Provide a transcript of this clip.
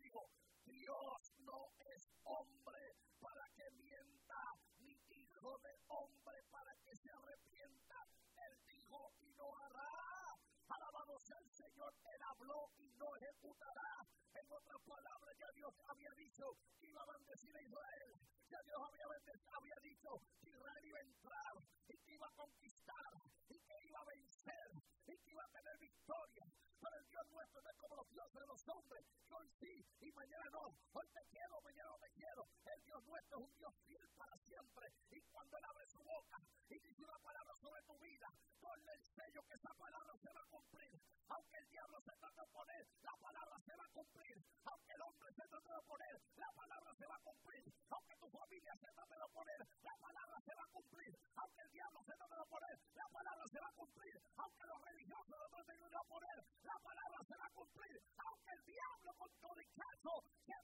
dijo, Dios no es hombre para que mienta, ni hijo de hombre para que se arrepienta. Él dijo y no hará. Alabado sea el Señor, Él habló y no ejecutará. En otras palabras, ya Dios había dicho que iba a bendecir a Israel. Ya Dios había dicho que Israel iba a entrar y que iba a conquistar y que iba a vencer y que iba a tener victoria. Pero el Dios nuestro no es como los dioses de los hombres, que hoy sí y mañana no. Hoy te quiero, mañana no te quiero. El Dios nuestro es un Dios fiel para siempre. Y cuando Él abre su boca y dice una palabra sobre tu vida, ponle el sello que esa palabra se va a cumplir. Aunque el diablo se trate de oponer, la palabra se va a cumplir. Aunque el hombre se trate de oponer, la palabra se va a cumplir. Aunque tu familia se trate de oponer, la palabra se va a cumplir. Aunque el diablo se trate de oponer, la palabra se va a cumplir. Aunque los religiosos se traten de oponer, la palabra se va a cumplir. Aunque el diablo con todo el caso se